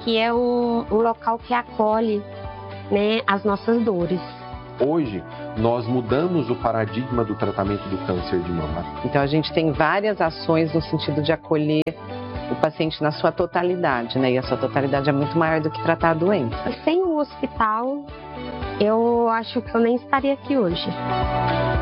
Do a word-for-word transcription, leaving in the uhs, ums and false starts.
que é um, um local que acolhe, né, as nossas dores. Hoje, nós mudamos o paradigma do tratamento do câncer de mama. Então, a gente tem várias ações no sentido de acolher o paciente na sua totalidade, né? E a sua totalidade é muito maior do que tratar a doença. Sem o hospital, eu acho que eu nem estaria aqui hoje.